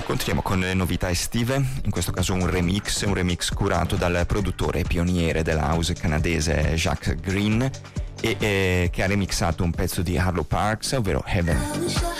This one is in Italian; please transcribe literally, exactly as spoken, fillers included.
Continuiamo con le novità estive, in questo caso un remix, un remix curato dal produttore pioniere della house canadese Jacques Green e eh, che ha remixato un pezzo di Harlow Parks, ovvero Heaven.